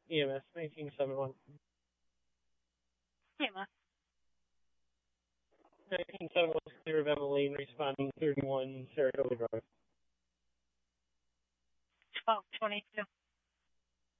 EMS 1971. EMS. 1971 clear of Emmeline, responding 31 Saratoga Drive. 1222.